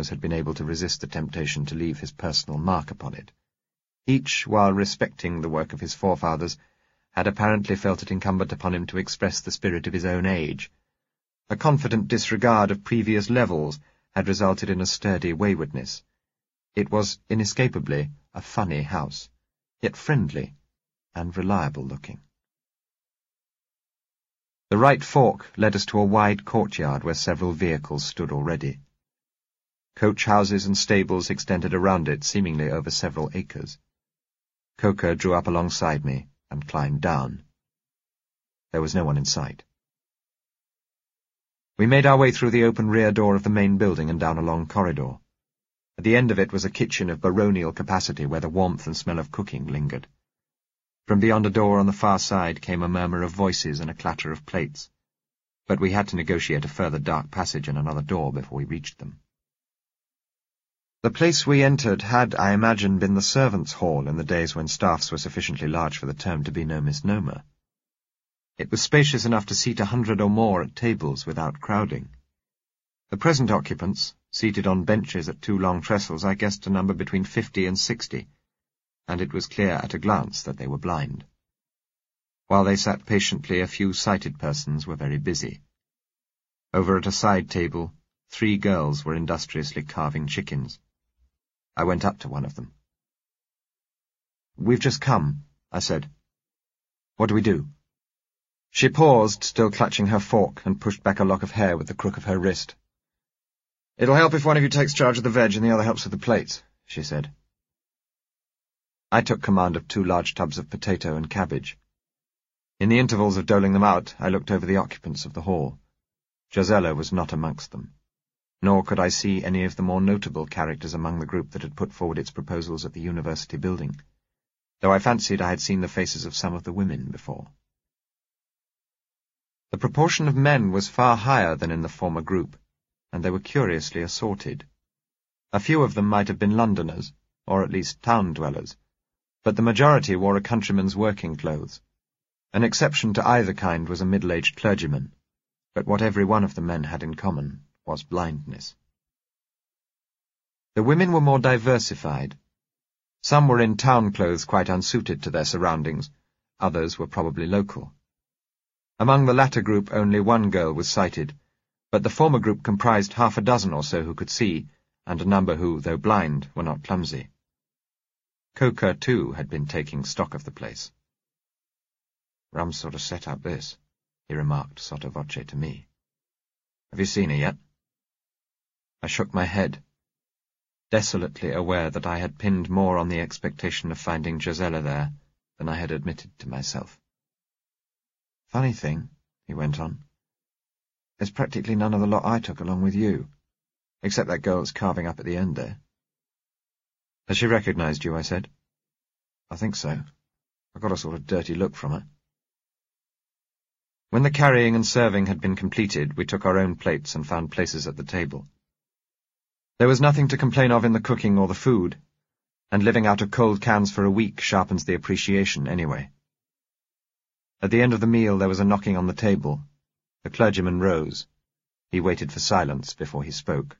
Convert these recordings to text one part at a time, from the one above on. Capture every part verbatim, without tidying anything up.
had been able to resist the temptation to leave his personal mark upon it. Each, while respecting the work of his forefathers, had apparently felt it incumbent upon him to express the spirit of his own age. A confident disregard of previous levels had resulted in a sturdy waywardness. It was inescapably a funny house, yet friendly and reliable-looking. The right fork led us to a wide courtyard where several vehicles stood already. Coach houses and stables extended around it, seemingly over several acres. Coker drew up alongside me and climbed down. There was no one in sight. We made our way through the open rear door of the main building and down a long corridor. At the end of it was a kitchen of baronial capacity where the warmth and smell of cooking lingered. From beyond a door on the far side came a murmur of voices and a clatter of plates, but we had to negotiate a further dark passage and another door before we reached them. The place we entered had, I imagine, been the servants' hall in the days when staffs were sufficiently large for the term to be no misnomer. It was spacious enough to seat a hundred or more at tables without crowding. The present occupants, seated on benches at two long trestles, I guessed to number between fifty and sixty, and it was clear at a glance that they were blind. While they sat patiently, a few sighted persons were very busy. Over at a side table, three girls were industriously carving chickens. I went up to one of them. "We've just come," I said. "What do we do?" She paused, still clutching her fork, and pushed back a lock of hair with the crook of her wrist. "It'll help if one of you takes charge of the veg and the other helps with the plates," she said. I took command of two large tubs of potato and cabbage. In the intervals of doling them out, I looked over the occupants of the hall. Josella was not amongst them, nor could I see any of the more notable characters among the group that had put forward its proposals at the university building, though I fancied I had seen the faces of some of the women before. The proportion of men was far higher than in the former group, and they were curiously assorted. A few of them might have been Londoners, or at least town-dwellers, but the majority wore a countryman's working clothes. An exception to either kind was a middle-aged clergyman, but what every one of the men had in common was blindness. The women were more diversified. Some were in town clothes quite unsuited to their surroundings, others were probably local. Among the latter group only one girl was sighted, but the former group comprised half a dozen or so who could see, and a number who, though blind, were not clumsy. Coker, too, had been taking stock of the place. "Rum sort of set-up, this," he remarked sotto voce to me. "Have you seen her yet?" I shook my head, desolately aware that I had pinned more on the expectation of finding Josella there than I had admitted to myself. "Funny thing," he went on, "there's practically none of the lot I took along with you, except that girl that's carving up at the end there." "Has she recognized you?" I said. "I think so. I got a sort of dirty look from her." When the carrying and serving had been completed, we took our own plates and found places at the table. There was nothing to complain of in the cooking or the food, and living out of cold cans for a week sharpens the appreciation anyway. At the end of the meal there was a knocking on the table. The clergyman rose. He waited for silence before he spoke.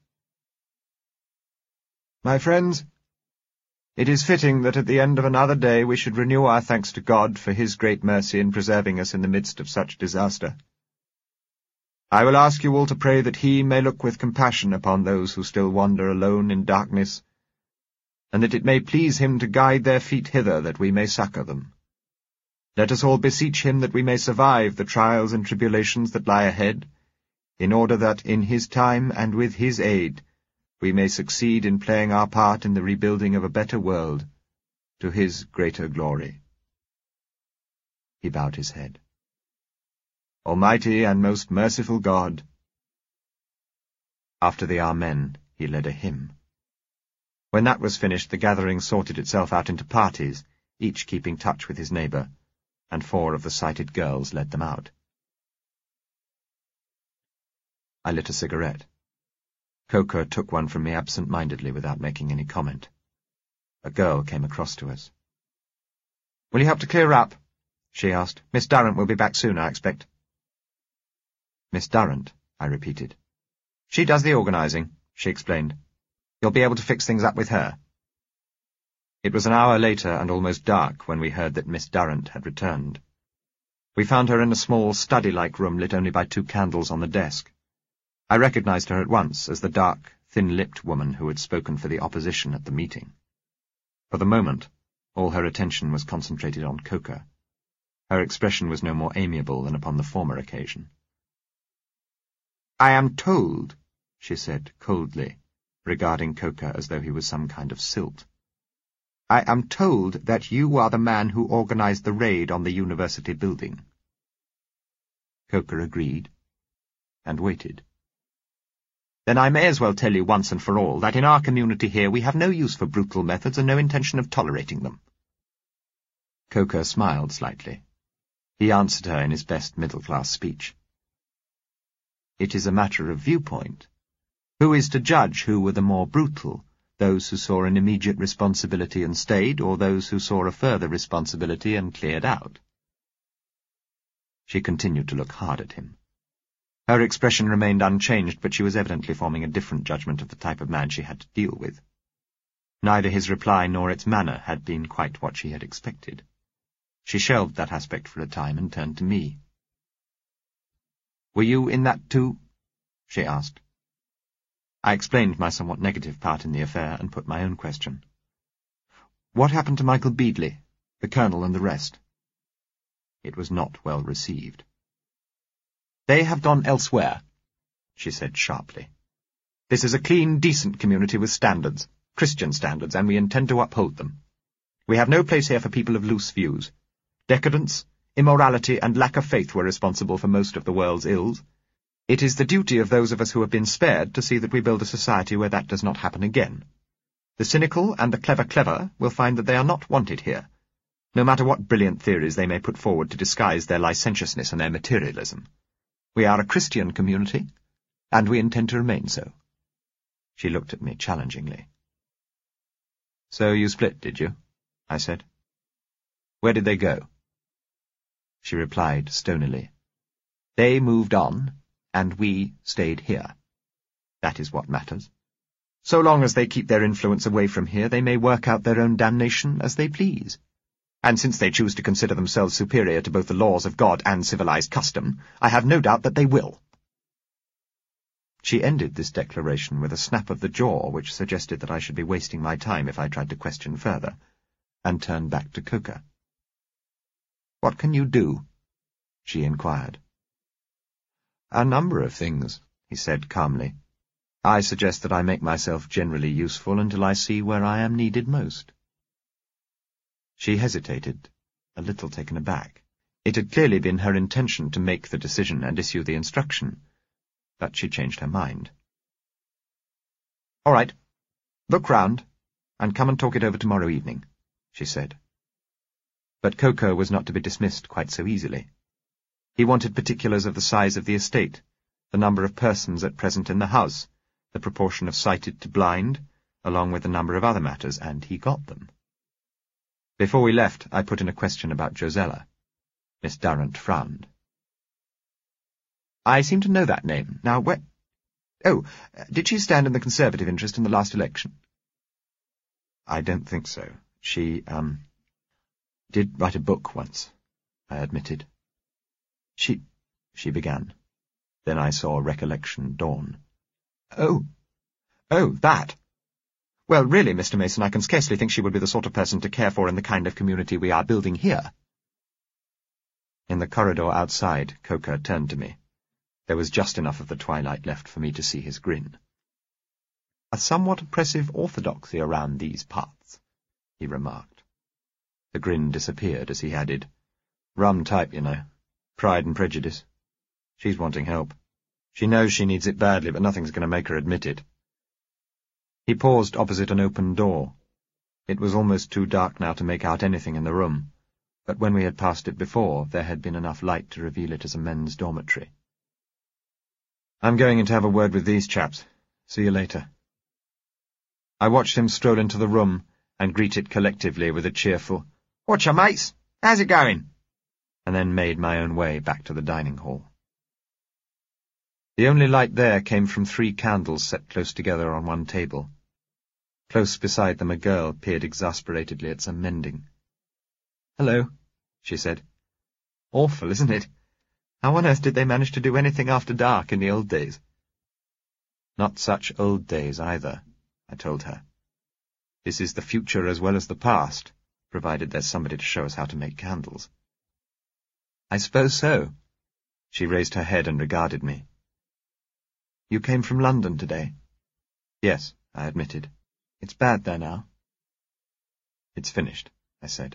"My friends, it is fitting that at the end of another day we should renew our thanks to God for his great mercy in preserving us in the midst of such disaster. I will ask you all to pray that he may look with compassion upon those who still wander alone in darkness, and that it may please him to guide their feet hither that we may succour them. Let us all beseech him that we may survive the trials and tribulations that lie ahead, in order that, in his time and with his aid, we may succeed in playing our part in the rebuilding of a better world, to his greater glory." He bowed his head. "Almighty and most merciful God." After the Amen, he led a hymn. When that was finished, the gathering sorted itself out into parties, each keeping touch with his neighbour, and four of the sighted girls led them out. I lit a cigarette. Coker took one from me absent-mindedly without making any comment. A girl came across to us. "Will you help to clear up?" she asked. "Miss Durrant will be back soon, I expect." "Miss Durrant," I repeated. "She does the organising," she explained. You'll be able to fix things up with her. It was an hour later and almost dark when we heard that Miss Durrant had returned. We found her in a small study-like room lit only by two candles on the desk. I recognized her at once as the dark, thin-lipped woman who had spoken for the opposition at the meeting. For the moment, all her attention was concentrated on Coker. Her expression was no more amiable than upon the former occasion. "I am told," she said coldly, regarding Coker as though he was some kind of silt. "I am told that you are the man who organized the raid on the university building." Coker agreed, and waited. "Then I may as well tell you once and for all that in our community here we have no use for brutal methods and no intention of tolerating them." Coker smiled slightly. He answered her in his best middle-class speech. "It is a matter of viewpoint. Who is to judge who were the more brutal, those who saw an immediate responsibility and stayed, or those who saw a further responsibility and cleared out?" She continued to look hard at him. Her expression remained unchanged, but she was evidently forming a different judgment of the type of man she had to deal with. Neither his reply nor its manner had been quite what she had expected. She shelved that aspect for a time and turned to me. "Were you in that too?" she asked. I explained my somewhat negative part in the affair and put my own question. "What happened to Michael Beadley, the Colonel and the rest?" It was not well received. "They have gone elsewhere," she said sharply. "This is a clean, decent community with standards, Christian standards, and we intend to uphold them. We have no place here for people of loose views. Decadence, immorality, and lack of faith were responsible for most of the world's ills. It is the duty of those of us who have been spared to see that we build a society where that does not happen again. The cynical and the clever-clever will find that they are not wanted here, no matter what brilliant theories they may put forward to disguise their licentiousness and their materialism. We are a Christian community, and we intend to remain so." She looked at me challengingly. "So you split, did you?" I said. "Where did they go?" She replied stonily. "They moved on, and we stayed here. That is what matters. So long as they keep their influence away from here, they may work out their own damnation as they please. And since they choose to consider themselves superior to both the laws of God and civilized custom, I have no doubt that they will." She ended this declaration with a snap of the jaw which suggested that I should be wasting my time if I tried to question further, and turned back to Coker. "What can you do?" she inquired. "A number of things," he said calmly. "I suggest that I make myself generally useful until I see where I am needed most." She hesitated, a little taken aback. It had clearly been her intention to make the decision and issue the instruction, but she changed her mind. "All right. Look round, and come and talk it over tomorrow evening," she said. But Coker was not to be dismissed quite so easily. He wanted particulars of the size of the estate, the number of persons at present in the house, the proportion of sighted to blind, along with a number of other matters, and he got them. Before we left, I put in a question about Josella. Miss Durrant frowned. "I seem to know that name. Now, where— Oh, did she stand in the Conservative interest in the last election?" "I don't think so. She, um, did write a book once," I admitted. She, she began. Then I saw recollection dawn. "Oh, oh, that! Well, really, Mister Mason, I can scarcely think she would be the sort of person to care for in the kind of community we are building here." In the corridor outside, Coker turned to me. There was just enough of the twilight left for me to see his grin. "A somewhat oppressive orthodoxy around these parts," he remarked. The grin disappeared as he added, "Rum type, you know. Pride and Prejudice. She's wanting help. She knows she needs it badly, but nothing's going to make her admit it." He paused opposite an open door. It was almost too dark now to make out anything in the room, but when we had passed it before, there had been enough light to reveal it as a men's dormitory. "I'm going in to have a word with these chaps. See you later." I watched him stroll into the room and greet it collectively with a cheerful, "Whatcha, mates? How's it going?" and then made my own way back to the dining hall. The only light there came from three candles set close together on one table. Close beside them a girl peered exasperatedly at some mending. "Hello," she said. "Awful, isn't it? How on earth did they manage to do anything after dark in the old days?" "Not such old days, either," I told her. "This is the future as well as the past, provided there's somebody to show us how to make candles." "I suppose so." She raised her head and regarded me. "You came from London today?" "Yes," I admitted. "It's bad there now?" "It's finished," I said.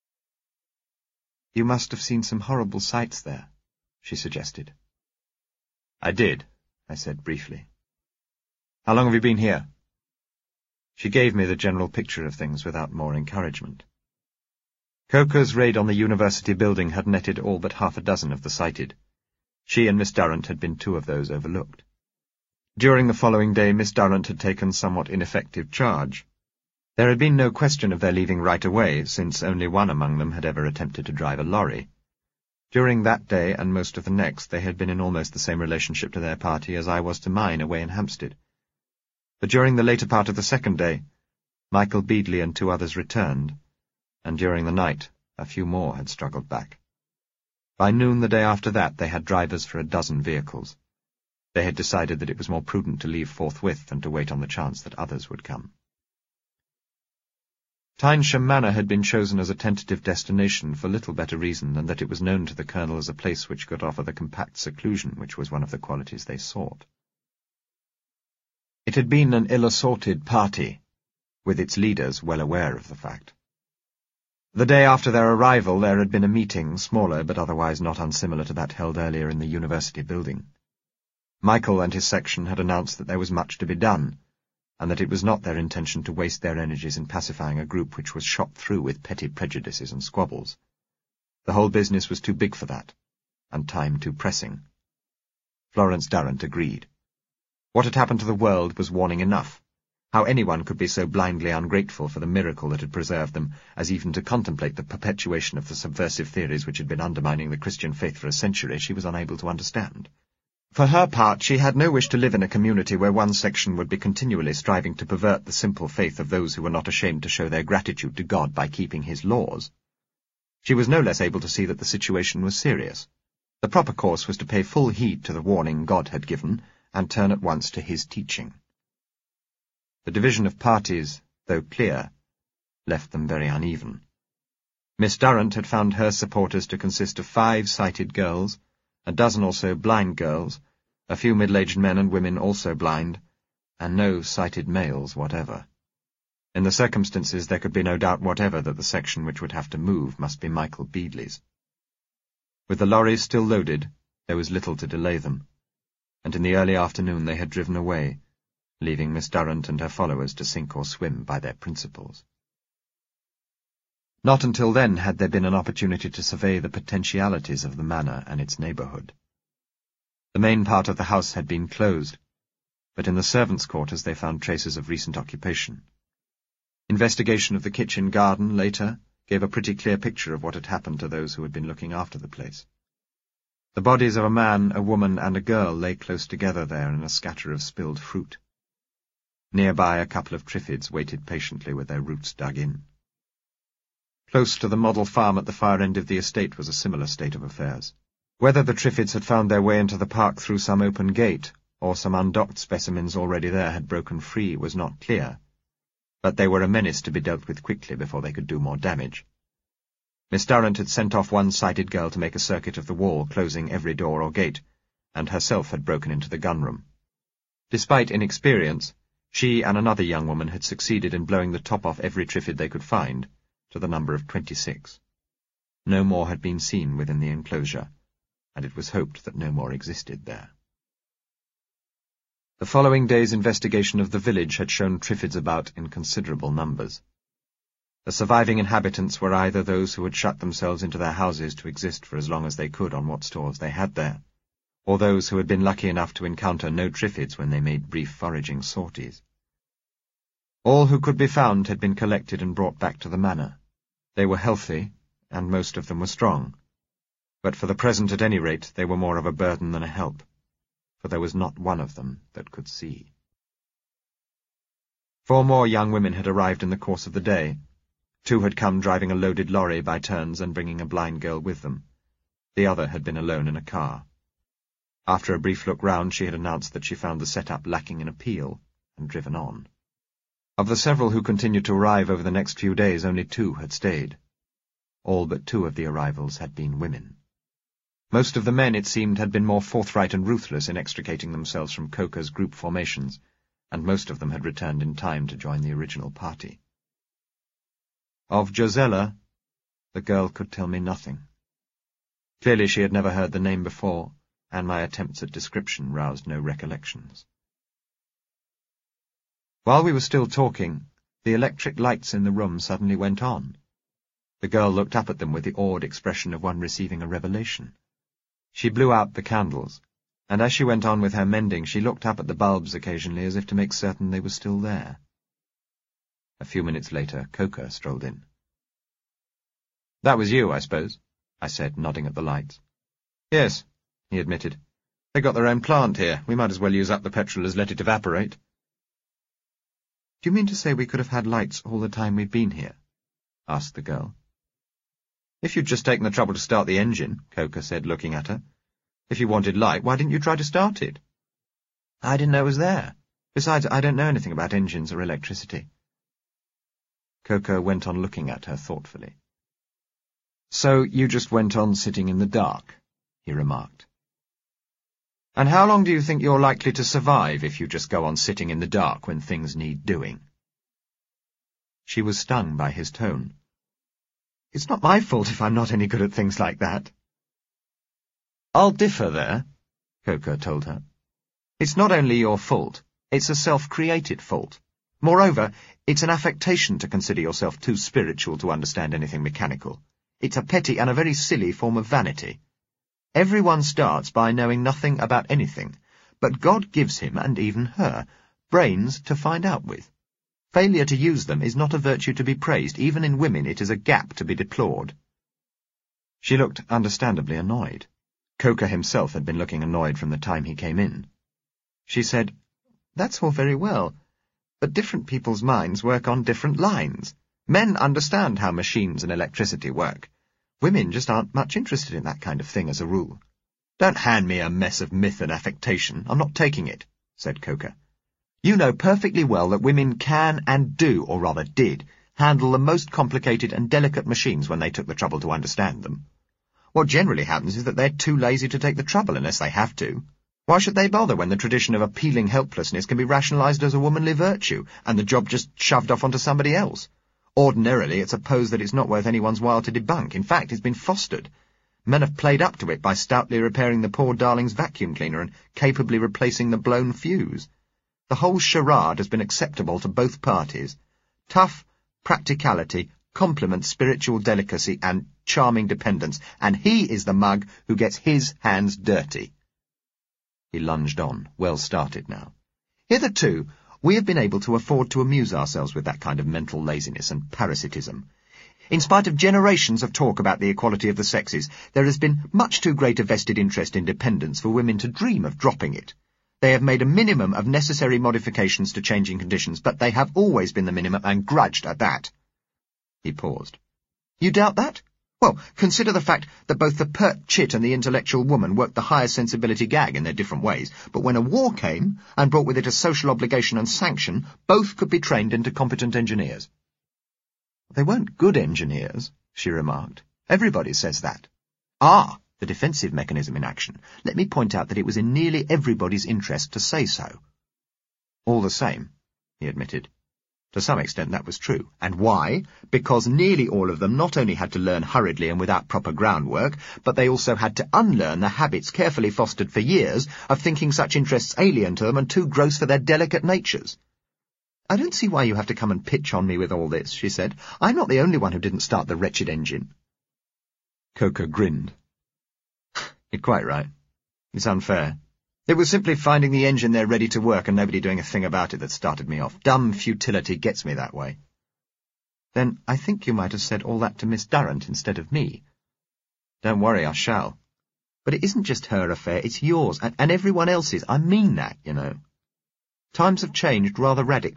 "You must have seen some horrible sights there," she suggested. "I did," I said briefly. "How long have you been here?" She gave me the general picture of things without more encouragement. Coker's raid on the university building had netted all but half a dozen of the sighted. She and Miss Durrant had been two of those overlooked. During the following day, Miss Durrant had taken somewhat ineffective charge. There had been no question of their leaving right away, since only one among them had ever attempted to drive a lorry. During that day and most of the next, they had been in almost the same relationship to their party as I was to mine away in Hampstead. But during the later part of the second day, Michael Beadley and two others returned, and during the night a few more had struggled back. By noon the day after that they had drivers for a dozen vehicles. They had decided that it was more prudent to leave forthwith than to wait on the chance that others would come. Tynesham Manor had been chosen as a tentative destination for little better reason than that it was known to the Colonel as a place which could offer the compact seclusion which was one of the qualities they sought. It had been an ill-assorted party, with its leaders well aware of the fact. The day after their arrival there had been a meeting, smaller but otherwise not unsimilar to that held earlier in the university building. Michael and his section had announced that there was much to be done, and that it was not their intention to waste their energies in pacifying a group which was shot through with petty prejudices and squabbles. The whole business was too big for that, and time too pressing. Florence Durrant agreed. What had happened to the world was warning enough. How anyone could be so blindly ungrateful for the miracle that had preserved them, as even to contemplate the perpetuation of the subversive theories which had been undermining the Christian faith for a century, she was unable to understand. For her part, she had no wish to live in a community where one section would be continually striving to pervert the simple faith of those who were not ashamed to show their gratitude to God by keeping his laws. She was no less able to see that the situation was serious. The proper course was to pay full heed to the warning God had given, and turn at once to his teaching. The division of parties, though clear, left them very uneven. Miss Durrant had found her supporters to consist of five sighted girls, a dozen or so blind girls, a few middle-aged men and women also blind, and no sighted males whatever. In the circumstances there could be no doubt whatever that the section which would have to move must be Michael Beadley's. With the lorries still loaded, there was little to delay them, and in the early afternoon they had driven away, leaving Miss Durrant and her followers to sink or swim by their principles. Not until then had there been an opportunity to survey the potentialities of the manor and its neighbourhood. The main part of the house had been closed, but in the servants' quarters they found traces of recent occupation. Investigation of the kitchen garden, later, gave a pretty clear picture of what had happened to those who had been looking after the place. The bodies of a man, a woman, and a girl lay close together there in a scatter of spilled fruit. Nearby a couple of triffids waited patiently with their roots dug in. Close to the model farm at the far end of the estate was a similar state of affairs. Whether the triffids had found their way into the park through some open gate, or some undocked specimens already there had broken free, was not clear, but they were a menace to be dealt with quickly before they could do more damage. Miss Durrant had sent off one sighted girl to make a circuit of the wall, closing every door or gate, and herself had broken into the gun-room. Despite inexperience, she and another young woman had succeeded in blowing the top off every triffid they could find, to the number of twenty-six. No more had been seen within the enclosure, and it was hoped that no more existed there. The following day's investigation of the village had shown triffids about in considerable numbers. The surviving inhabitants were either those who had shut themselves into their houses to exist for as long as they could on what stores they had there, or those who had been lucky enough to encounter no triffids when they made brief foraging sorties. All who could be found had been collected and brought back to the manor. They were healthy, and most of them were strong, but for the present at any rate they were more of a burden than a help, for there was not one of them that could see. Four more young women had arrived in the course of the day. Two had come driving a loaded lorry by turns and bringing a blind girl with them. The other had been alone in a car. After a brief look round, she had announced that she found the set-up lacking in appeal, and driven on. Of the several who continued to arrive over the next few days, only two had stayed. All but two of the arrivals had been women. Most of the men, it seemed, had been more forthright and ruthless in extricating themselves from Coker's group formations, and most of them had returned in time to join the original party. Of Josella, the girl could tell me nothing. Clearly she had never heard the name before, and my attempts at description roused no recollections. While we were still talking, the electric lights in the room suddenly went on. The girl looked up at them with the awed expression of one receiving a revelation. She blew out the candles, and as she went on with her mending, she looked up at the bulbs occasionally as if to make certain they were still there. A few minutes later, Coker strolled in. "That was you, I suppose?" I said, nodding at the lights. "Yes," he admitted. "They got their own plant here. We might as well use up the petrol as let it evaporate." "Do you mean to say we could have had lights all the time we've been here?" asked the girl. "If you'd just taken the trouble to start the engine," Coker said, looking at her. "If you wanted light, why didn't you try to start it?" "I didn't know it was there. Besides, I don't know anything about engines or electricity." Coker went on looking at her thoughtfully. "So you just went on sitting in the dark," he remarked. "And how long do you think you're likely to survive if you just go on sitting in the dark when things need doing?" She was stung by his tone. "It's not my fault if I'm not any good at things like that." "I'll differ there," Coker told her. "It's not only your fault, it's a self-created fault. Moreover, it's an affectation to consider yourself too spiritual to understand anything mechanical. It's a petty and a very silly form of vanity. Everyone starts by knowing nothing about anything, but God gives him, and even her, brains to find out with. Failure to use them is not a virtue to be praised. Even in women it is a gap to be deplored." She looked understandably annoyed. Coker himself had been looking annoyed from the time he came in. She said, "That's all very well, but different people's minds work on different lines. Men understand how machines and electricity work. Women just aren't much interested in that kind of thing as a rule." "Don't hand me a mess of myth and affectation. I'm not taking it," said Coker. "You know perfectly well that women can and do, or rather did, handle the most complicated and delicate machines when they took the trouble to understand them. What generally happens is that they're too lazy to take the trouble unless they have to. Why should they bother when the tradition of appealing helplessness can be rationalized as a womanly virtue, and the job just shoved off onto somebody else? Ordinarily, it's a pose that it's not worth anyone's while to debunk. In fact, it's been fostered. Men have played up to it by stoutly repairing the poor darling's vacuum cleaner and capably replacing the blown fuse. The whole charade has been acceptable to both parties. Tough practicality complements spiritual delicacy and charming dependence, and he is the mug who gets his hands dirty." He lunged on, well started now. "Hitherto, we have been able to afford to amuse ourselves with that kind of mental laziness and parasitism. In spite of generations of talk about the equality of the sexes, there has been much too great a vested interest in dependence for women to dream of dropping it. They have made a minimum of necessary modifications to changing conditions, but they have always been the minimum and grudged at that." He paused. "You doubt that? Well, consider the fact that both the pert chit and the intellectual woman worked the higher sensibility gag in their different ways, but when a war came, and brought with it a social obligation and sanction, both could be trained into competent engineers." "They weren't good engineers," she remarked. "Everybody says that." "Ah, the defensive mechanism in action. Let me point out that it was in nearly everybody's interest to say so." "All the same," he admitted. To some extent that was true. And why? Because nearly all of them not only had to learn hurriedly and without proper groundwork, but they also had to unlearn the habits carefully fostered for years of thinking such interests alien to them and too gross for their delicate natures. "I don't see why you have to come and pitch on me with all this," she said. "I'm not the only one who didn't start the wretched engine." Coker grinned. "You're quite right. It's unfair. It was simply finding the engine there ready to work and nobody doing a thing about it that started me off. Dumb futility gets me that way." "Then I think you might have said all that to Miss Durrant instead of me." "Don't worry, I shall. But it isn't just her affair, it's yours, and, and everyone else's. I mean that, you know. Times have changed rather radically.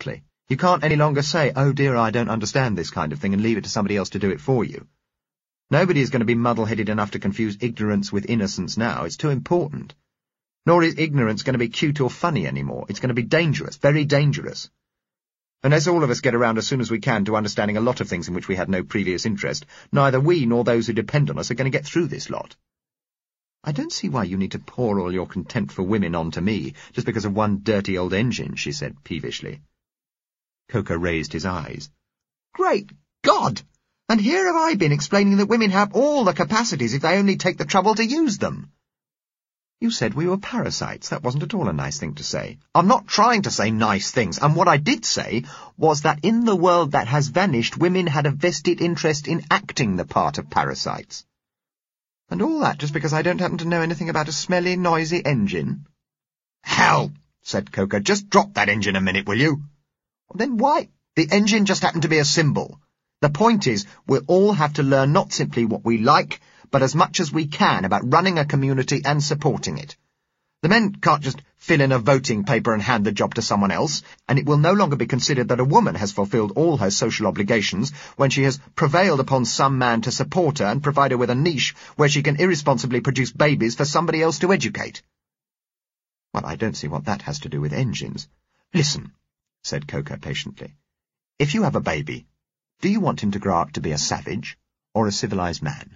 You can't any longer say, oh dear, I don't understand this kind of thing, and leave it to somebody else to do it for you. Nobody is going to be muddle-headed enough to confuse ignorance with innocence now. It's too important. Nor is ignorance going to be cute or funny anymore. It's going to be dangerous, very dangerous. Unless all of us get around as soon as we can to understanding a lot of things in which we had no previous interest, neither we nor those who depend on us are going to get through this lot. I don't see why you need to pour all your contempt for women onto me, just because of one dirty old engine, she said peevishly. Coker raised his eyes. Great God! And here have I been explaining that women have all the capacities if they only take the trouble to use them. You said we were parasites. That wasn't at all a nice thing to say. I'm not trying to say nice things, and what I did say was that in the world that has vanished, women had a vested interest in acting the part of parasites. And all that just because I don't happen to know anything about a smelly, noisy engine? Hell, said Coker, just drop that engine a minute, will you? Well, then why? The engine just happened to be a symbol. The point is, we'll all have to learn not simply what we like, but as much as we can about running a community and supporting it. The men can't just fill in a voting paper and hand the job to someone else, and it will no longer be considered that a woman has fulfilled all her social obligations when she has prevailed upon some man to support her and provide her with a niche where she can irresponsibly produce babies for somebody else to educate. Well, I don't see what that has to do with engines. Listen, said Coker patiently. If you have a baby, do you want him to grow up to be a savage or a civilized man?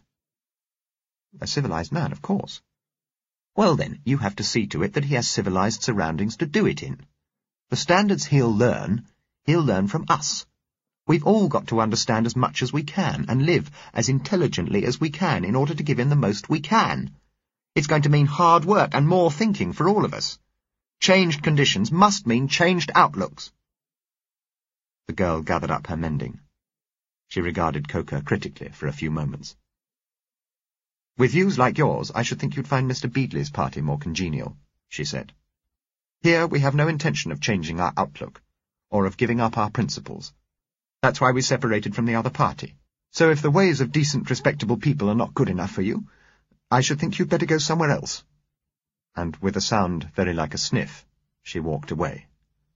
A civilized man, of course. Well then, you have to see to it that he has civilized surroundings to do it in. The standards he'll learn, he'll learn from us. We've all got to understand as much as we can and live as intelligently as we can in order to give him the most we can. It's going to mean hard work and more thinking for all of us. Changed conditions must mean changed outlooks. The girl gathered up her mending. She regarded Coker critically for a few moments. With views like yours, I should think you'd find Mister Beadley's party more congenial, she said. Here we have no intention of changing our outlook, or of giving up our principles. That's why we separated from the other party. So if the ways of decent, respectable people are not good enough for you, I should think you'd better go somewhere else. And with a sound very like a sniff, she walked away.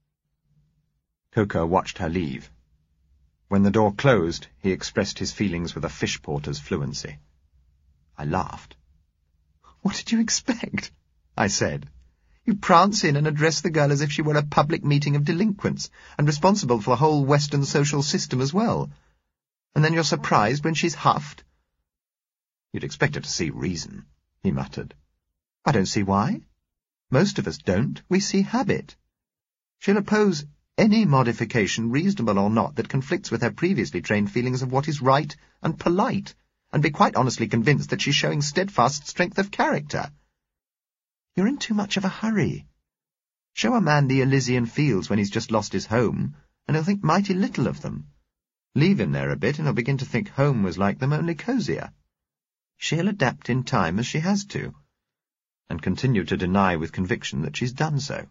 Coker watched her leave. When the door closed, he expressed his feelings with a fish porter's fluency. I laughed. What did you expect? I said. You prance in and address the girl as if she were a public meeting of delinquents, and responsible for the whole Western social system as well. And then you're surprised when she's huffed. You'd expect her to see reason, he muttered. I don't see why. Most of us don't. We see habit. She'll oppose any modification, reasonable or not, that conflicts with her previously trained feelings of what is right and polite, and be quite honestly convinced that she's showing steadfast strength of character. You're in too much of a hurry. Show a man the Elysian fields when he's just lost his home, and he'll think mighty little of them. Leave him there a bit, and he'll begin to think home was like them, only cosier. She'll adapt in time as she has to, and continue to deny with conviction that she's done so.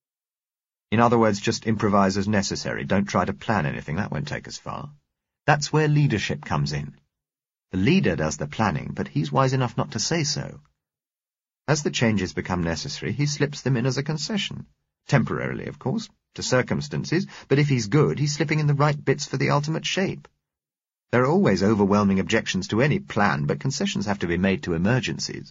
In other words, just improvise as necessary. Don't try to plan anything. That won't take us far. That's where leadership comes in. The leader does the planning, but he's wise enough not to say so. As the changes become necessary, he slips them in as a concession. Temporarily, of course, to circumstances, but if he's good, he's slipping in the right bits for the ultimate shape. There are always overwhelming objections to any plan, but concessions have to be made to emergencies.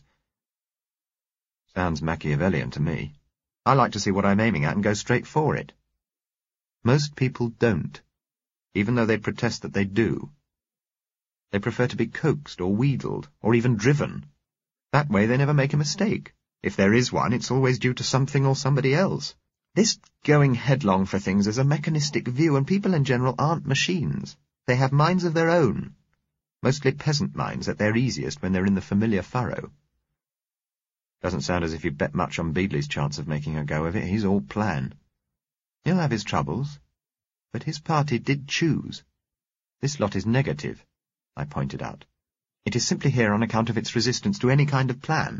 Sounds Machiavellian to me. I like to see what I'm aiming at and go straight for it. Most people don't, even though they protest that they do. They prefer to be coaxed or wheedled, or even driven. That way they never make a mistake. If there is one, it's always due to something or somebody else. This going headlong for things is a mechanistic view, and people in general aren't machines. They have minds of their own, mostly peasant minds at their easiest when they're in the familiar furrow. Doesn't sound as if you bet much on Beadley's chance of making a go of it. He's all plan. He'll have his troubles, but his party did choose. This lot is negative, I pointed out. It is simply here on account of its resistance to any kind of plan.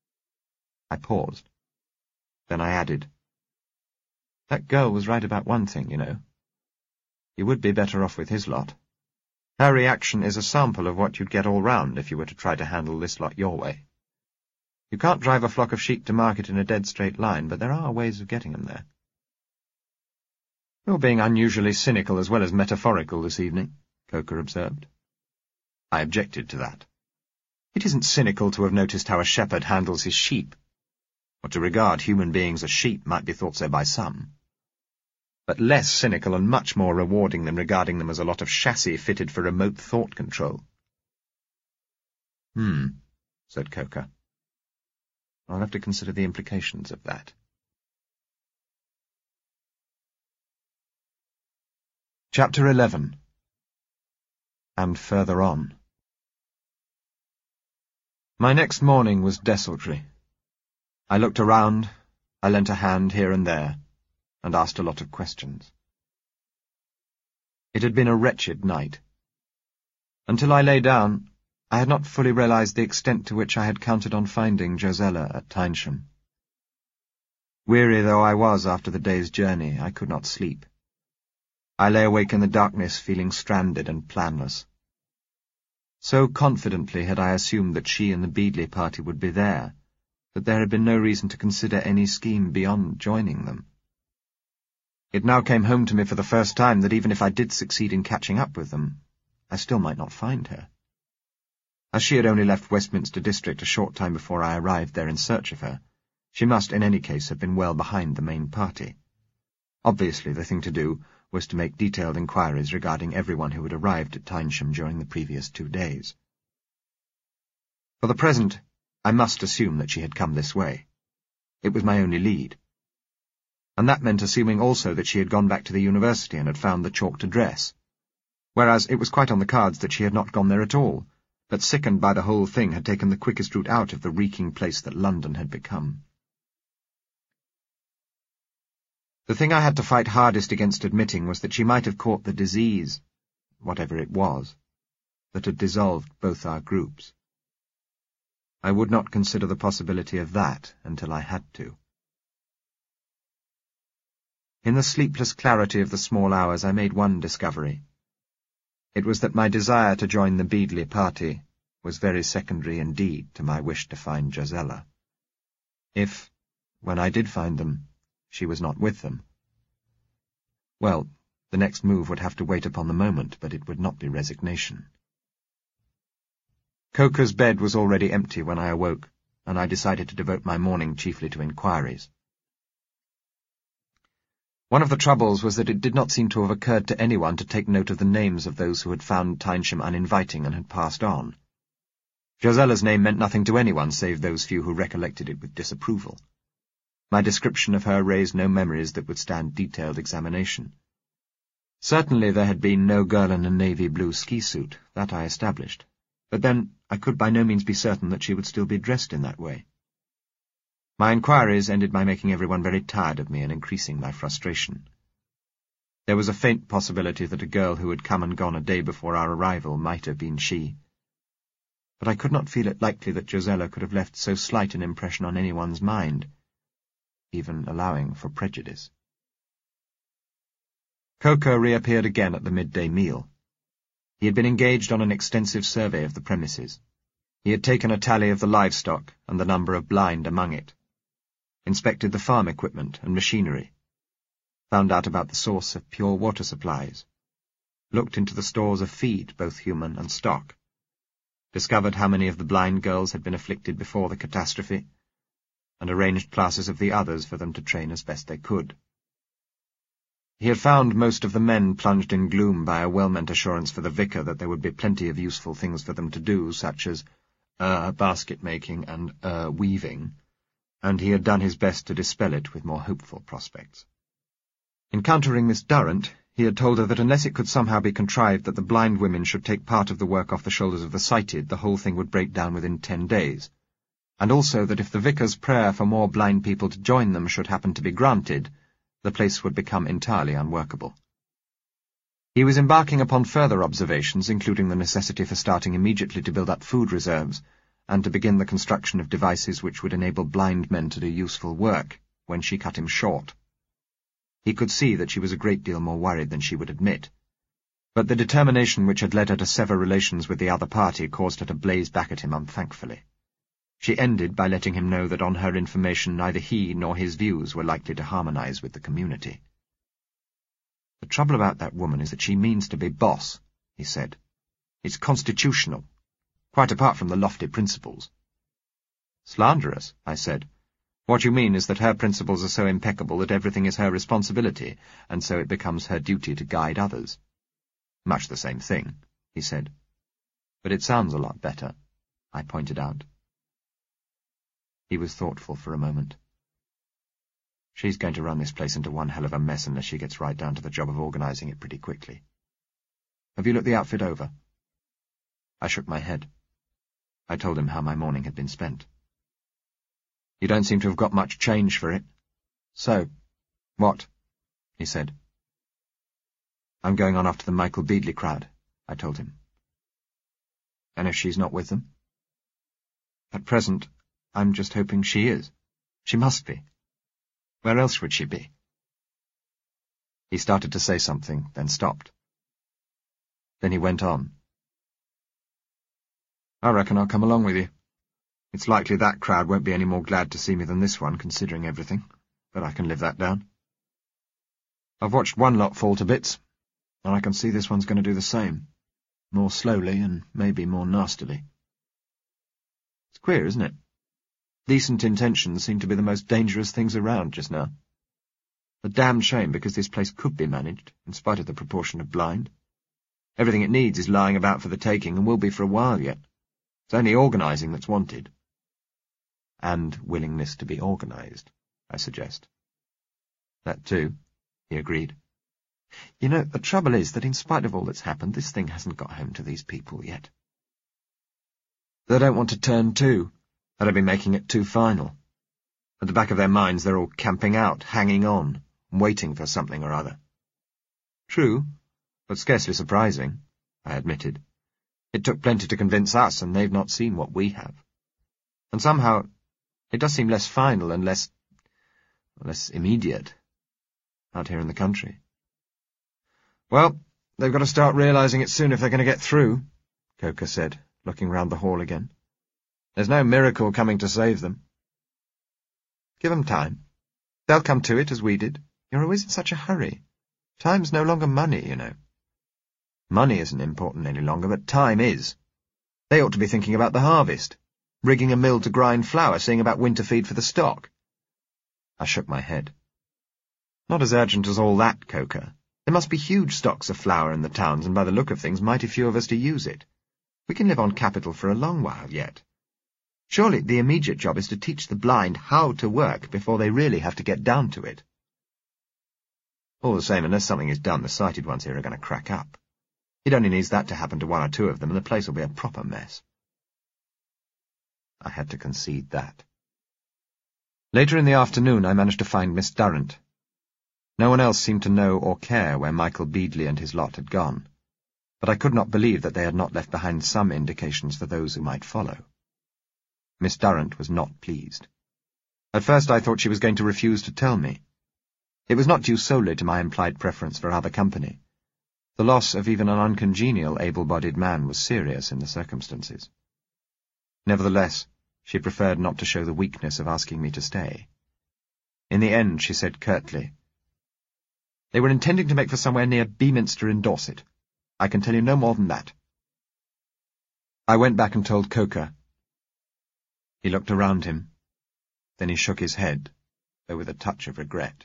I paused. Then I added, That girl was right about one thing, you know. You would be better off with his lot. Her reaction is a sample of what you'd get all round if you were to try to handle this lot your way. You can't drive a flock of sheep to market in a dead straight line, but there are ways of getting them there. "You're being unusually cynical as well as metaphorical this evening," Coker observed. I objected to that. It isn't cynical to have noticed how a shepherd handles his sheep. Or to regard human beings as sheep might be thought so by some. But less cynical and much more rewarding than regarding them as a lot of chassis fitted for remote thought control. Hmm, said Coker. I'll have to consider the implications of that. Chapter eleven. And further on. My next morning was desultory. I looked around, I lent a hand here and there, and asked a lot of questions. It had been a wretched night. Until I lay down, I had not fully realized the extent to which I had counted on finding Josella at Tynesham. Weary though I was after the day's journey, I could not sleep. I lay awake in the darkness, feeling stranded and planless. So confidently had I assumed that she and the Beadley party would be there, that there had been no reason to consider any scheme beyond joining them. It now came home to me for the first time that even if I did succeed in catching up with them, I still might not find her. As she had only left Westminster District a short time before I arrived there in search of her, she must in any case have been well behind the main party. Obviously the thing to do was to make detailed inquiries regarding everyone who had arrived at Tynesham during the previous two days. For the present, I must assume that she had come this way. It was my only lead. And that meant assuming also that she had gone back to the university and had found the chalked address, whereas it was quite on the cards that she had not gone there at all, but sickened by the whole thing had taken the quickest route out of the reeking place that London had become. The thing I had to fight hardest against admitting was that she might have caught the disease, whatever it was, that had dissolved both our groups. I would not consider the possibility of that until I had to. In the sleepless clarity of the small hours I made one discovery. It was that my desire to join the Beadley party was very secondary indeed to my wish to find Josella. If, when I did find them, she was not with them, well, the next move would have to wait upon the moment, but it would not be resignation. Coker's bed was already empty when I awoke, and I decided to devote my morning chiefly to inquiries. One of the troubles was that it did not seem to have occurred to anyone to take note of the names of those who had found Tynesham uninviting and had passed on. Josella's name meant nothing to anyone save those few who recollected it with disapproval. My description of her raised no memories that would stand detailed examination. Certainly there had been no girl in a navy blue ski suit, that I established, but then I could by no means be certain that she would still be dressed in that way. My inquiries ended by making everyone very tired of me and increasing my frustration. There was a faint possibility that a girl who had come and gone a day before our arrival might have been she, but I could not feel it likely that Josella could have left so slight an impression on anyone's mind, even allowing for prejudice. Coker reappeared again at the midday meal. He had been engaged on an extensive survey of the premises. He had taken a tally of the livestock and the number of blind among it, inspected the farm equipment and machinery, found out about the source of pure water supplies, looked into the stores of feed, both human and stock, discovered how many of the blind girls had been afflicted before the catastrophe, and arranged classes of the others for them to train as best they could. He had found most of the men plunged in gloom by a well-meant assurance for the vicar that there would be plenty of useful things for them to do, such as uh, basket-making and uh, weaving, and he had done his best to dispel it with more hopeful prospects. Encountering Miss Durrant, he had told her that unless it could somehow be contrived that the blind women should take part of the work off the shoulders of the sighted, the whole thing would break down within ten days, and also that if the vicar's prayer for more blind people to join them should happen to be granted, the place would become entirely unworkable. He was embarking upon further observations, including the necessity for starting immediately to build up food reserves, and to begin the construction of devices which would enable blind men to do useful work, when she cut him short. He could see that she was a great deal more worried than she would admit, but the determination which had led her to sever relations with the other party caused her to blaze back at him unthankfully. She ended by letting him know that on her information neither he nor his views were likely to harmonize with the community. The trouble about that woman is that she means to be boss, he said. It's constitutional, quite apart from the lofty principles. Slanderous, I said. What you mean is that her principles are so impeccable that everything is her responsibility, and so it becomes her duty to guide others. Much the same thing, he said. But it sounds a lot better, I pointed out. He was thoughtful for a moment. She's going to run this place into one hell of a mess unless she gets right down to the job of organizing it pretty quickly. Have you looked the outfit over? I shook my head. I told him how my morning had been spent. You don't seem to have got much change for it. So, what? He said. I'm going on after the Michael Beadley crowd, I told him. And if she's not with them? At present, I'm just hoping she is. She must be. Where else would she be? He started to say something, then stopped. Then he went on. I reckon I'll come along with you. It's likely that crowd won't be any more glad to see me than this one, considering everything, but I can live that down. I've watched one lot fall to bits, and I can see this one's going to do the same, more slowly and maybe more nastily. It's queer, isn't it? Decent intentions seem to be the most dangerous things around just now. A damned shame, because this place could be managed, in spite of the proportion of blind. Everything it needs is lying about for the taking, and will be for a while yet. It's only organising that's wanted. And willingness to be organised, I suggest. That too, he agreed. You know, the trouble is that in spite of all that's happened, this thing hasn't got home to these people yet. They don't want to turn to. They'd be making it too final. At the back of their minds, they're all camping out, hanging on, waiting for something or other. True, but scarcely surprising, I admitted. It took plenty to convince us, and they've not seen what we have. And somehow, it does seem less final and less... less immediate, out here in the country. Well, they've got to start realising it soon if they're going to get through, Coker said, looking round the hall again. There's no miracle coming to save them. Give them time. They'll come to it as we did. You're always in such a hurry. Time's no longer money, you know. Money isn't important any longer, but time is. They ought to be thinking about the harvest, rigging a mill to grind flour, seeing about winter feed for the stock. I shook my head. Not as urgent as all that, Coker. There must be huge stocks of flour in the towns, and by the look of things, mighty few of us to use it. We can live on capital for a long while yet. Surely the immediate job is to teach the blind how to work before they really have to get down to it. All the same, unless something is done, the sighted ones here are going to crack up. It only needs that to happen to one or two of them, and the place will be a proper mess. I had to concede that. Later in the afternoon, I managed to find Miss Durrant. No one else seemed to know or care where Michael Beadley and his lot had gone, but I could not believe that they had not left behind some indications for those who might follow. Miss Durrant was not pleased. At first I thought she was going to refuse to tell me. It was not due solely to my implied preference for other company. The loss of even an uncongenial, able-bodied man was serious in the circumstances. Nevertheless, she preferred not to show the weakness of asking me to stay. In the end, she said curtly, "They were intending to make for somewhere near Beaminster in Dorset. I can tell you no more than that." I went back and told Coker. He looked around him. Then he shook his head, though with a touch of regret.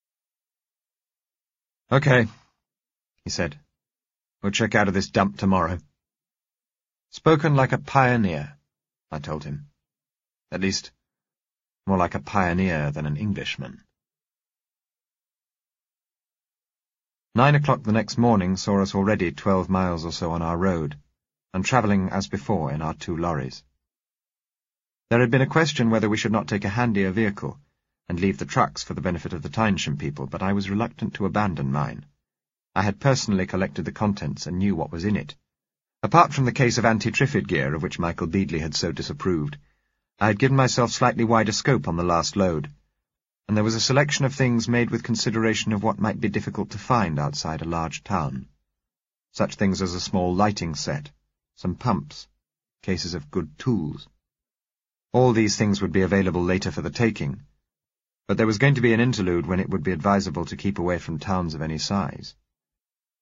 "Okay," he said. "We'll check out of this dump tomorrow." Spoken like a pioneer, I told him. At least, more like a pioneer than an Englishman. Nine o'clock the next morning saw us already twelve miles or so on our road, and travelling as before in our two lorries. There had been a question whether we should not take a handier vehicle, and leave the trucks for the benefit of the Tynesham people, but I was reluctant to abandon mine. I had personally collected the contents and knew what was in it. Apart from the case of anti-Triffid gear, of which Michael Beadley had so disapproved, I had given myself slightly wider scope on the last load, and there was a selection of things made with consideration of what might be difficult to find outside a large town. Such things as a small lighting set, some pumps, cases of good tools. All these things would be available later for the taking, but there was going to be an interlude when it would be advisable to keep away from towns of any size.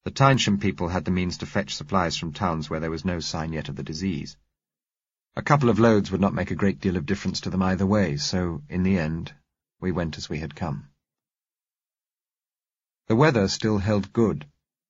The Tynesham people had the means to fetch supplies from towns where there was no sign yet of the disease. A couple of loads would not make a great deal of difference to them either way, so, in the end, we went as we had come. The weather still held good.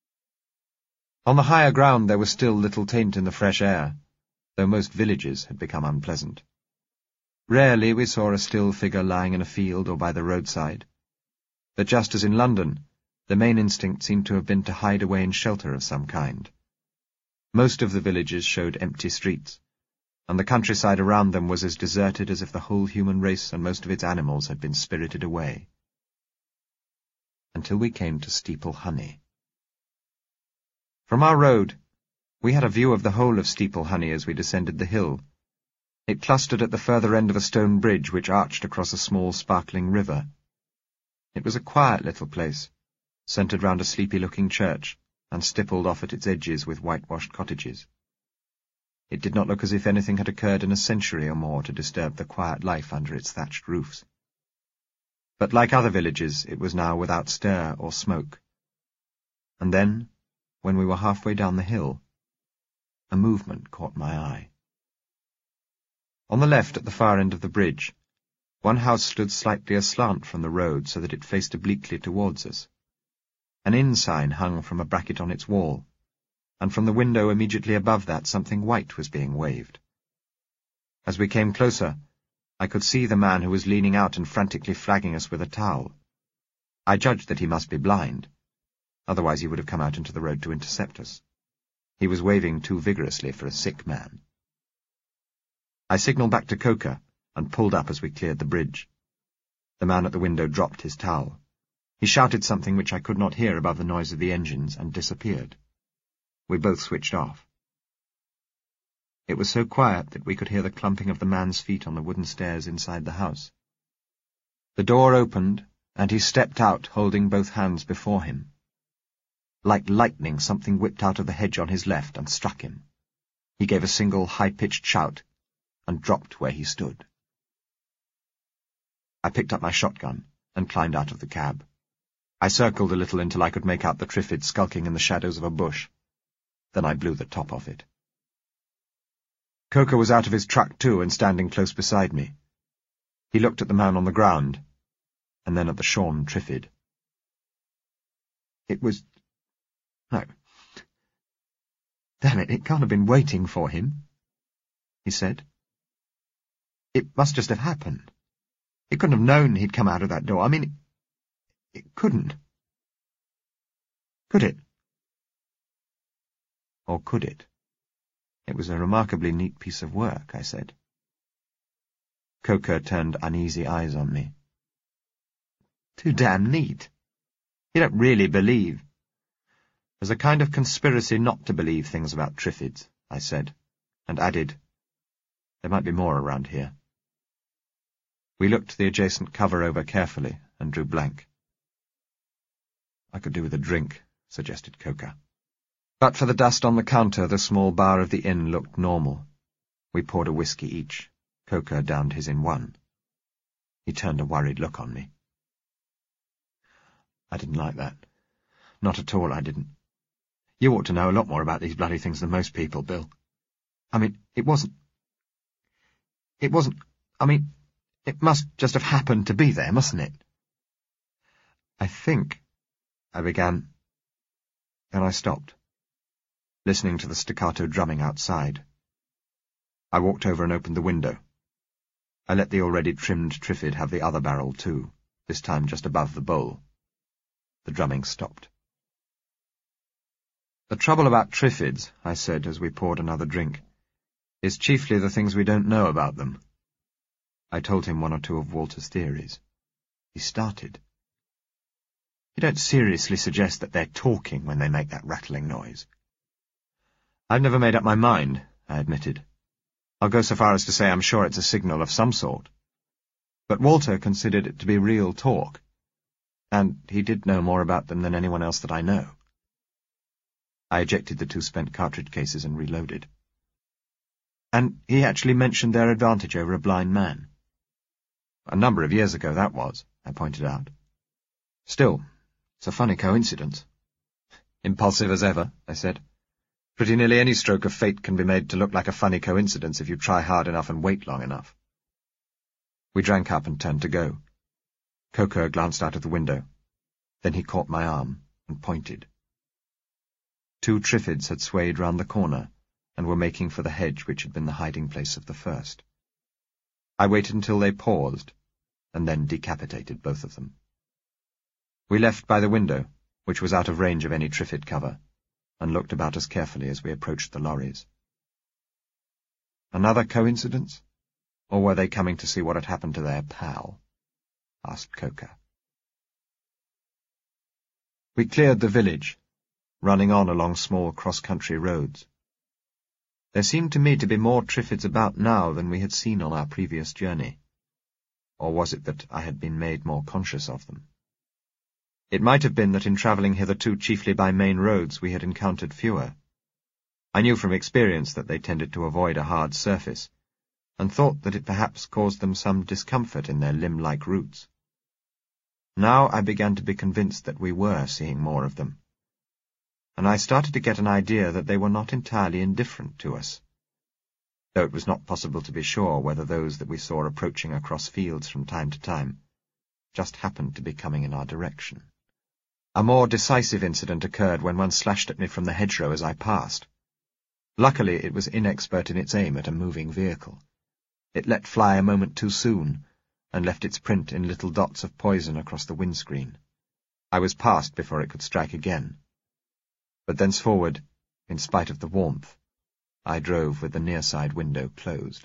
On the higher ground there was still little taint in the fresh air, though most villages had become unpleasant. Rarely we saw a still figure lying in a field or by the roadside, but just as in London, the main instinct seemed to have been to hide away in shelter of some kind. Most of the villages showed empty streets, and the countryside around them was as deserted as if the whole human race and most of its animals had been spirited away. Until we came to Steeple Honey. From our road, we had a view of the whole of Steeple Honey as we descended the hill. It clustered at the further end of a stone bridge which arched across a small sparkling river. It was a quiet little place, centred round a sleepy-looking church, and stippled off at its edges with whitewashed cottages. It did not look as if anything had occurred in a century or more to disturb the quiet life under its thatched roofs. But like other villages, it was now without stir or smoke. And then, when we were halfway down the hill, a movement caught my eye. On the left, at the far end of the bridge, one house stood slightly aslant from the road so that it faced obliquely towards us. An inn sign hung from a bracket on its wall, and from the window immediately above that something white was being waved. As we came closer, I could see the man who was leaning out and frantically flagging us with a towel. I judged that he must be blind, otherwise he would have come out into the road to intercept us. He was waving too vigorously for a sick man. I signalled back to Coker, and pulled up as we cleared the bridge. The man at the window dropped his towel. He shouted something which I could not hear above the noise of the engines, and disappeared. We both switched off. It was so quiet that we could hear the clumping of the man's feet on the wooden stairs inside the house. The door opened, and he stepped out, holding both hands before him. Like lightning, something whipped out of the hedge on his left and struck him. He gave a single high-pitched shout, and dropped where he stood. I picked up my shotgun and climbed out of the cab. I circled a little until I could make out the Triffid skulking in the shadows of a bush. Then I blew the top off it. Coker was out of his truck too and standing close beside me. He looked at the man on the ground, and then at the shorn Triffid. It was... No. Damn it, it can't have been waiting for him, he said. It must just have happened. It couldn't have known he'd come out of that door. I mean, it, it couldn't. Could it? Or could it? It was a remarkably neat piece of work, I said. Coker turned uneasy eyes on me. Too damn neat. You don't really believe. There's a kind of conspiracy not to believe things about Triffids, I said, and added, there might be more around here. We looked the adjacent cover over carefully and drew blank. I could do with a drink, suggested Coker. But for the dust on the counter, the small bar of the inn looked normal. We poured a whisky each. Coker downed his in one. He turned a worried look on me. I didn't like that. Not at all, I didn't. You ought to know a lot more about these bloody things than most people, Bill. I mean, it wasn't... It wasn't... I mean, it must just have happened to be there, mustn't it? I think... I began... Then I stopped, listening to the staccato drumming outside. I walked over and opened the window. I let the already trimmed Triffid have the other barrel too, this time just above the bowl. The drumming stopped. The trouble about Triffids, I said as we poured another drink, is chiefly the things we don't know about them. I told him one or two of Walter's theories. He started. You don't seriously suggest that they're talking when they make that rattling noise? I've never made up my mind, I admitted. I'll go so far as to say I'm sure it's a signal of some sort. But Walter considered it to be real talk, and he did know more about them than anyone else that I know. I ejected the two spent cartridge cases and reloaded. And he actually mentioned their advantage over a blind man. A number of years ago, that was, I pointed out. Still, it's a funny coincidence. Impulsive as ever, I said. Pretty nearly any stroke of fate can be made to look like a funny coincidence if you try hard enough and wait long enough. We drank up and turned to go. Coker glanced out of the window. Then he caught my arm and pointed. Two Triffids had swayed round the corner and were making for the hedge which had been the hiding place of the first. I waited until they paused, and then decapitated both of them. We left by the window, which was out of range of any Triffid cover, and looked about us carefully as we approached the lorries. Another coincidence? Or were they coming to see what had happened to their pal? Asked Coker. We cleared the village, running on along small cross-country roads. There seemed to me to be more Triffids about now than we had seen on our previous journey. Or was it that I had been made more conscious of them? It might have been that in travelling hitherto chiefly by main roads we had encountered fewer. I knew from experience that they tended to avoid a hard surface, and thought that it perhaps caused them some discomfort in their limb-like routes. Now I began to be convinced that we were seeing more of them, and I started to get an idea that they were not entirely indifferent to us, though it was not possible to be sure whether those that we saw approaching across fields from time to time just happened to be coming in our direction. A more decisive incident occurred when one slashed at me from the hedgerow as I passed. Luckily it was inexpert in its aim at a moving vehicle. It let fly a moment too soon, and left its print in little dots of poison across the windscreen. I was past before it could strike again. But thenceforward, in spite of the warmth, I drove with the near side window closed.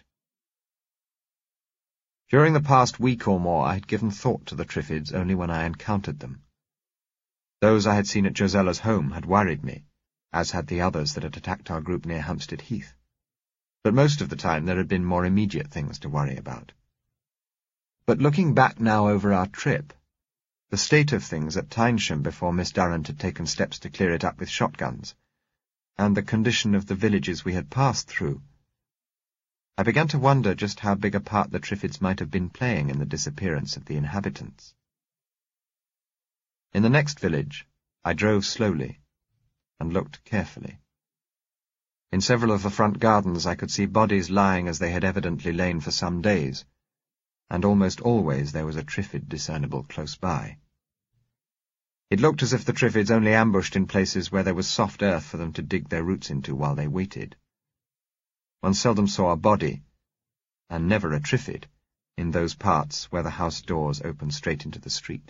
During the past week or more I had given thought to the Triffids only when I encountered them. Those I had seen at Josella's home had worried me, as had the others that had attacked our group near Hampstead Heath. But most of the time there had been more immediate things to worry about. But looking back now over our trip, the state of things at Tynesham before Miss Durrant had taken steps to clear it up with shotguns, and the condition of the villages we had passed through, I began to wonder just how big a part the Triffids might have been playing in the disappearance of the inhabitants. In the next village, I drove slowly and looked carefully. In several of the front gardens I could see bodies lying as they had evidently lain for some days, and almost always there was a Triffid discernible close by. It looked as if the Triffids only ambushed in places where there was soft earth for them to dig their roots into while they waited. One seldom saw a body, and never a Triffid, in those parts where the house doors opened straight into the street.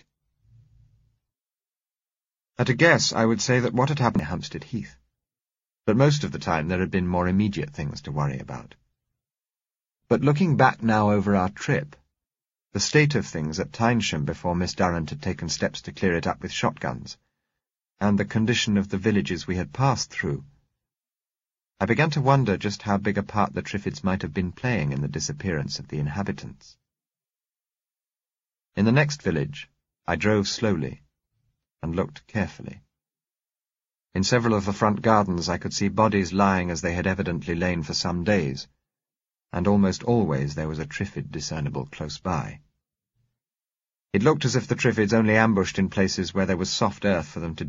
At a guess, I would say that what had happened at Hampstead Heath, but most of the time there had been more immediate things to worry about. But looking back now over our trip, the state of things at Tynesham before Miss Durrant had taken steps to clear it up with shotguns, and the condition of the villages we had passed through, I began to wonder just how big a part the Triffids might have been playing in the disappearance of the inhabitants. In the next village, I drove slowly and looked carefully. In several of the front gardens I could see bodies lying as they had evidently lain for some days, and almost always there was a Triffid discernible close by. It looked as if the Triffids only ambushed in places where there was soft earth for them to